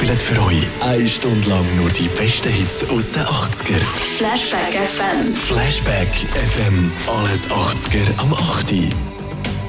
spielen für euch 1 Stunde lang nur die besten Hits aus den 80er. Flashback FM. Flashback FM. Alles 80er am 8.